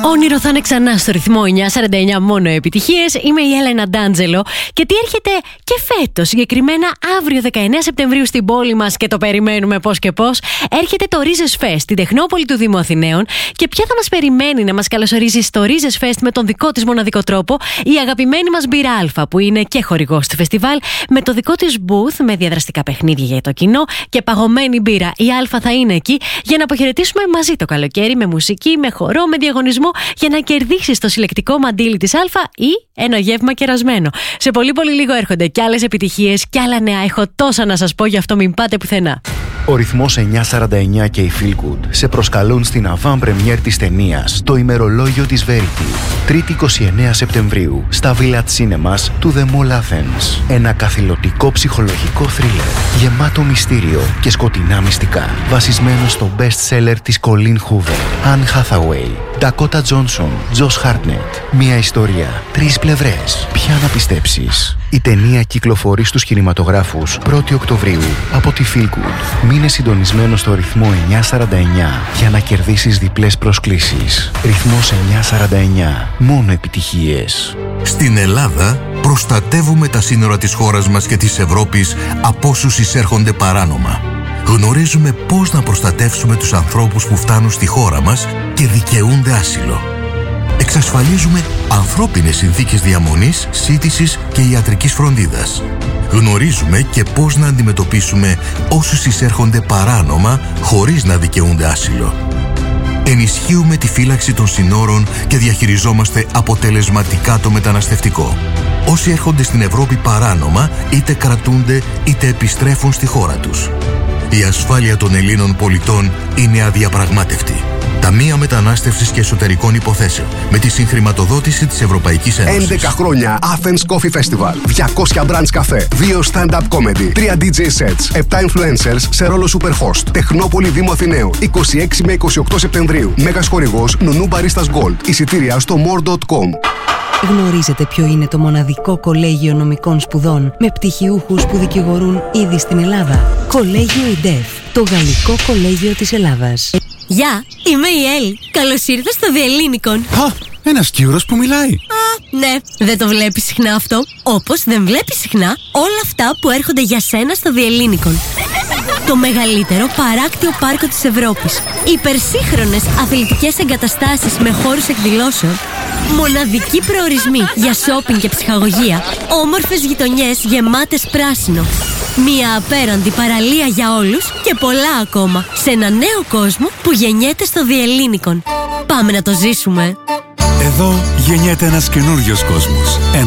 Όνειρο θα είναι ξανά στο ρυθμό 949, μόνο επιτυχίες. Είμαι η Έλενα Ντάντζελο και τι έρχεται και φέτος, συγκεκριμένα αύριο 19 Σεπτεμβρίου στην πόλη μας και το περιμένουμε πώς και πώς. Έρχεται το Ρίζες Fest στην Τεχνόπολη του Δήμου Αθηναίων και ποια θα μας περιμένει να μας καλωσορίζει στο Ρίζες Fest με τον δικό της μοναδικό τρόπο, η αγαπημένη μας μπύρα Αλφα, που είναι και χορηγός του φεστιβάλ, με το δικό της booth με διαδραστικά παιχνίδια για το κοινό και παγωμένη μπύρα. Η Αλφα θα είναι εκεί για να αποχαιρετήσουμε μαζί το καλοκαίρι με μουσική, με χορό, με διαγωνισμό, για να κερδίσεις το συλλεκτικό μαντίλι της Αλφα ή ένα γεύμα κερασμένο. Σε πολύ λίγο έρχονται κι άλλες επιτυχίες κι άλλα νέα. Έχω τόσα να σας πω, γι' αυτό μην πάτε πουθενά. Ο ρυθμός 949 και η Feel Good σε προσκαλούν στην avant premiere της ταινίας «Το ημερολόγιο της Verity». 3η 29 Σεπτεμβρίου στα Village Cinemas του The Mall Athens. Ένα καθηλωτικό ψυχολογικό θρίλερ γεμάτο μυστήριο και σκοτεινά μυστικά. Βασισμένο στο best seller της Colleen Hoover, Anne Hathaway, Dakota Johnson, Josh Hartnett. Μια ιστορία, τρεις πλευρές. Ποια να πιστέψεις? Η ταινία κυκλοφορεί στους κινηματογράφους 1η Οκτωβρίου από τη Feel Good. Μείνε συντονισμένο στο ρυθμό 949 για να κερδίσεις διπλές προσκλήσεις. Ρυθμός 949. Μόνο επιτυχίες. Στην Ελλάδα προστατεύουμε τα σύνορα της χώρας μας και της Ευρώπης από όσους εισέρχονται παράνομα. Γνωρίζουμε πώς να προστατεύσουμε τους ανθρώπους που φτάνουν στη χώρα μας και δικαιούνται άσυλο. Εξασφαλίζουμε ανθρώπινες συνθήκες διαμονής, σύντησης και ιατρικής φροντίδας. Γνωρίζουμε και πώς να αντιμετωπίσουμε όσους εισέρχονται παράνομα χωρίς να δικαιούνται άσυλο. Ενισχύουμε τη φύλαξη των συνόρων και διαχειριζόμαστε αποτελεσματικά το μεταναστευτικό. Όσοι έρχονται στην Ευρώπη παράνομα είτε κρατούνται είτε επιστρέφουν στη χώρα τους. Η ασφάλεια των Ελλήνων πολιτών είναι αδιαπραγμάτευτη. Ταμεία Μετανάστευσης και Εσωτερικών Υποθέσεων με τη συγχρηματοδότηση της Ευρωπαϊκής Ένωσης. 11 χρόνια Athens Coffee Festival. 200 branch καφέ. 2 stand-up comedy. 3 DJ sets. 7 influencers σε ρόλο super host. Τεχνόπολη Δήμου Αθηναίου. 26 με 28 Σεπτεμβρίου. Μέγας χορηγός Νουνού Μπαρίστας Gold. Εισιτήρια στο more.com. Γνωρίζετε ποιο είναι το μοναδικό κολέγιο νομικών σπουδών με πτυχιούχους που δικηγορούν ήδη στην Ελλάδα? Κολέγιο ΙΝΤΕΦ, το γαλλικό κολέγιο της Ελλάδας. Γεια, είμαι η Έλλη. Καλώς ήρθες στο Διελλήνικον. Α, ένας Κύρος που μιλάει. Ναι, δεν το βλέπεις συχνά αυτό. Όπως δεν βλέπεις συχνά όλα αυτά που έρχονται για σένα στο Διελλήνικον. Το μεγαλύτερο παράκτιο πάρκο της Ευρώπης. Υπερσύγχρονες αθλητικές εγκαταστάσεις με χώρους εκδηλώσεων. Μοναδικοί προορισμοί για σόπινγκ και ψυχαγωγία. Όμορφες γειτονιές γεμάτες πράσινο. Μια απέραντη παραλία για όλους και πολλά ακόμα. Σε ένα νέο κόσμο που γεννιέται στο Διελλήνικον. Πάμε να το ζήσουμε. Εδώ γεννιέται ένας καινούριος κόσμος.